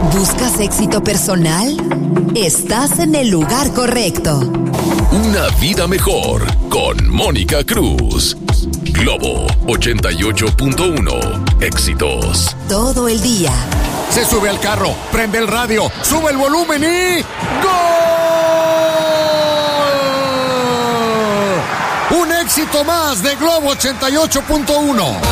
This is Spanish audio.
¿Buscas éxito personal? Estás en el lugar correcto. Una vida mejor con Mónica Cruz. Globo 88.1. Éxitos. Todo el día. Se sube al carro, prende el radio, sube el volumen y... ¡Gol! Un éxito más de Globo 88.1.